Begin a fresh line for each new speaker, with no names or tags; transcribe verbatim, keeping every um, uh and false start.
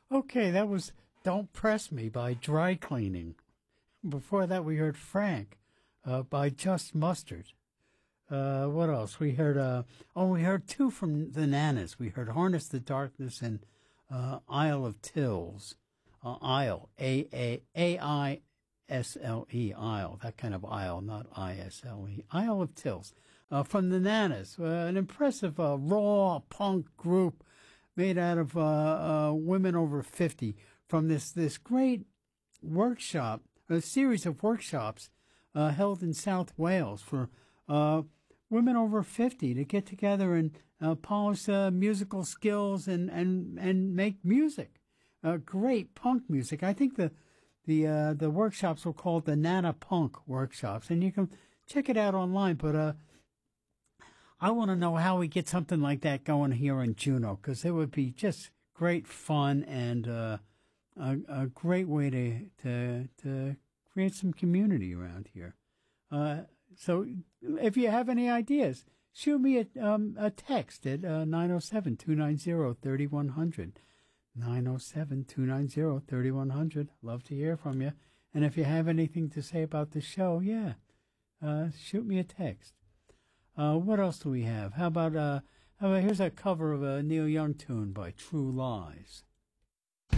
Okay, that was Don't Press Me by Dry Cleaning. Before that, we heard Frank uh, by Just Mustard. Uh, what else? We heard, uh, oh, we heard two from the Nanas. We heard Harness the Darkness and uh, Isle of Tills. Uh, Isle, A A A I S L E, Isle, that kind of Isle, not I S L E. Isle of Tills. Uh, from the Nanas, uh, an impressive uh, raw punk group made out of uh, uh, women over fifty from this, this great workshop, a series of workshops uh, held in South Wales for uh, women over fifty to get together and uh, polish uh, musical skills and, and, and make music. Uh, great punk music. I think the the uh, the workshops were called the Nana Punk workshops, and you can check it out online. But uh, I want to know how we get something like that going here in Juneau, because it would be just great fun and uh, a, a great way to to to create some community around here. Uh, so if you have any ideas, shoot me a, um, a text at uh, nine oh seven, two nine zero, three one zero zero. nine oh seven, two nine zero, three one zero zero. Love to hear from you. And if you have anything to say about the show, yeah, uh, shoot me a text. Uh, what else do we have? How about, uh, how about here's a cover of a Neil Young tune by True Lies.